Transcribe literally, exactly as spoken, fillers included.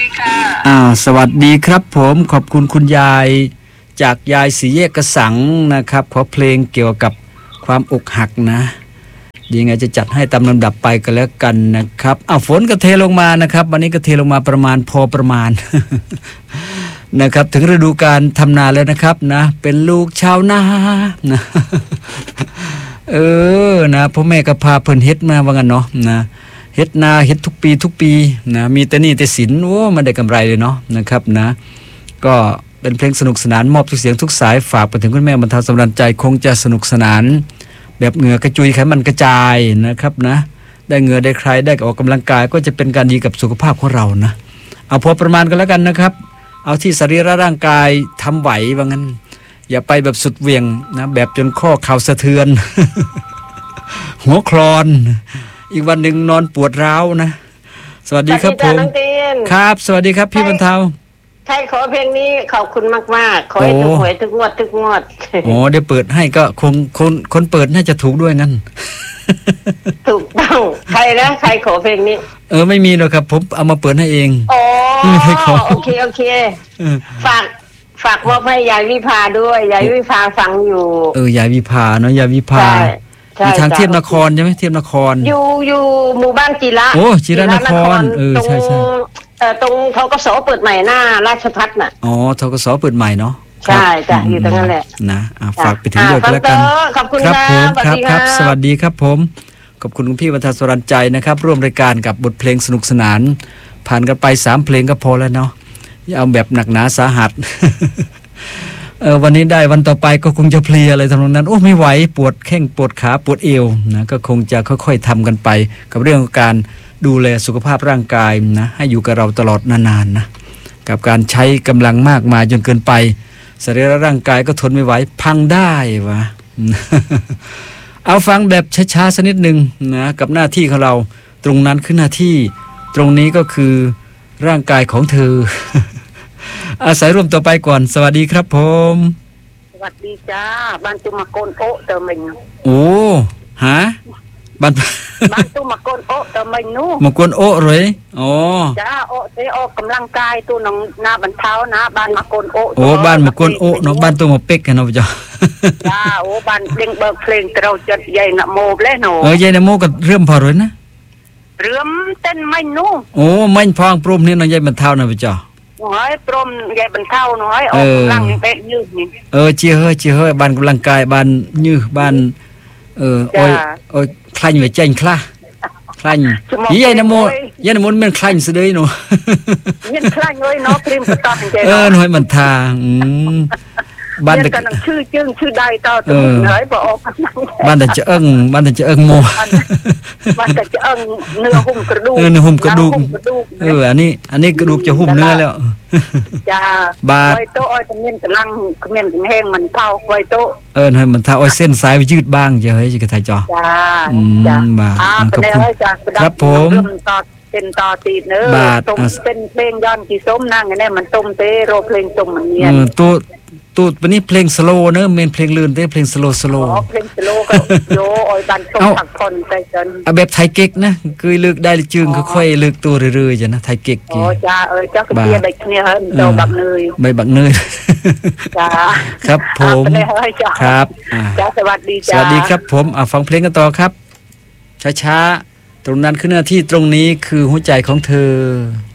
ค่ะอ่าสวัสดีครับผมขอบคุณคุณยายจากยายสีแยกกระสังนะครับขอเพลงเกี่ยวกับความอกหักนะยังไงจะจัดให้ตามลำดับไปกันแล้วกันนะครับอ้าวฝนก็เทลงมานะครับวันนี้ก็เทลงมาประมาณพอประมาณ นะครับถึงฤดูการทำนาแล้วนะครับนะเป็นลูกชาวนานะเออนะพ่อแม่ก็พาเพิ่นเฮ็ดมาว่างั้นเนาะนะเฮ็ดนาเฮ็ดทุกปีทุกปีนะมีแต่นี่แต่สินโอ้มันได้กำไรเลยเนาะนะครับนะก็เป็นเพลงสนุกสนานมอบทุกเสียงทุกสายฝากไปถึงคุณแม่บรรเทาสำราญใจคงจะสนุกสนานแบบเหงื่อกระจุยไขมันกระจายนะครับนะได้เหงื่อได้ใครได้ออกกำลังกายก็จะเป็นการดีกับสุขภาพของเรานะเอาพอประมาณกันแล้วกันนะครับเอาที่สรีระร่างกายทำไหวว่างั้นอย่าไปแบบสุดเวียงนะแบบจนข้อเข่าสะเทือน หัวคลอนอีกวันหนึ่งนอนปวดร้าวนะสวัสดีครับผมครับสวัสดีครับพี่บรรเทาใช่ขอเพลงนี้ขอบคุณมากๆขอให้ถูกหวยทุกงวดทุกงวดโอ้เดี๋ยวเปิดให้ก็คงคนคนเปิดน่าจะถูกด้วยงั้นถูกต้องใครนะใครขอเพลงนี้เออไม่มีหรอกครับผมเอามาเปิดให้เองอ๋อโอเคโอเคฝากฝากมอบให้ยายวิภาด้วยยายวิภาฟังอยู่เออยายวิภาเนาะยายวิภาอยู่ทางเทียบนครใช่ไหมเทียบนครอยู่อยู่หมู่บ้านจิระโอ้จิระนครเออใช่ใช่เออตรงธกสเปิดใหม่หน้าราชภัฏน่ะอ๋อธกสเปิดใหม่เนาะใช่จ้ะอยู่ตรงนั้นแหละนะฝากไปถึงด้วยกันแล้วกันขอบคุณครับผมครับครับสวัสดีครับผมขอบคุณคุณพี่บรรทัดสรัญใจนะครับร่วมรายการกับบทเพลงสนุกสนานผ่านกันไปสามเพลงก็พอแล้วเนาะอย่าเอาแบบหนักหนาสาหัสเออวันนี้ได้วันต่อไปก็คงจะเพลียอะไรทำนองนั้นโอ้ไม่ไหวปวดแข้งปวดขาปวดเอวนะก็คงจะค่อยๆทำกันไปกับเรื่องของการดูแลสุขภาพร่างกายนะให้อยู่กับเราตลอดนานๆนะกับการใช้กำลังมากมายจนเกินไปสรีระร่างกายก็ทนไม่ไหวพังได้วะ เอาฟังแบบช้าๆสักนิดหนึ่งนะกับหน้าที่ของเราตรงนั้นคือหน้าที่ตรงนี้ก็คือร่างกายของเธอ อาศัยร่วมต่อไปก่อนสวัสดีครับผมสวัสดีจ้าบ้านตุมาโกนโอเตอร์มิงโอ้ฮะบ้านบ้านตุมาโกนโอเตอร์มิงนู้มาโกนโอเลยอ๋อจ้าโอเตออกกำลังกายตัวน้องหน้าบรรเทานะบ้านมาโกนโอโอ้บ้านมาโกนโอเนาะบ้านตัวมาเป๊กกันเนาะจ้าจ้าโอ้บ้านเด้งเบิกเพลงเราจัดใหญ่นะโมเล่เนาะเออใหญ่นะโมก็เริ่มพอเลยนะเริ่มเต้นไม่นู้โอ้ไม่พองปรุมนี่น้องใหญ่บรรเทานะจ้าน้อยปรมใหญ่บรรเทาน้อยออกกำลังเป๊ะยืดนี่เออเจี๋ยเฮ้ยเจี๋ยเฮ้ยบ้านกำลังกายบ้านยืดบ้านเออโอ้ยโอ้ยคลั่งไปเจงคล้าคลั่งยี่ใหญ่นะโมใหญ่นะโมมันคลั่งสุดเลยหนูยันคลั่งเลยเนาะพริมกระตับใจเออหน่อยมันทาอืมบ้านแต่กันชื่อจึงชื่อใดต่อตัวไหนบอกออกบ้านแต่จะเอิงบ้านแต่จะเอิงโมบ้านแต่จะเอิงเนื้อหุ้มกระดูกเออเนื้อหุ้มกระดูกเอออันนี้อันนี้กระดูกจะหุ้มเนื้อแล้วจ้าบาดไว้โต๊ะอ้อยตรงนี้กำลังเมียนแห้งมันเท่าไว้โต๊ะเออให้มันเท่าอ้อยเส้นสายไปยืดบ้างจะเฮ้ยจะกระทายจอจ้าจ้าบาดครับผมเป็นต่อตีเนื้อต้มเป็นเพลงย้อนกี่ส้มนั่งไงเนี่ยมันต้มเตะโรเพลงต้มมันเนียนตัวตูดวันนี้เพลงสโลว์เนอะเมนเพลงลื่นเต้เพลงสโลว์สโลว์อ๋อเพลงสโลว์ก็โยออยบันต้มผักพอนใจจนเอาแบบไทยเก๊กนะคือเลือกได้จึงค่อยๆเลือกตัวเรื่อยๆจ้ะนะไทยเก๊กอ๋อจ้าเออจ้าก็เบียร์ได้เนี่ยฮะเจ้าบักเนยใบบักเนยจ้าครับผมครับจ้าสวัสดีจ้าสวัสดีครับผมอ่ะฟังเพลงกันต่อครับช้าๆตรงนั้นคือหน้าที่ตรงนี้คือหัวใจของเธอ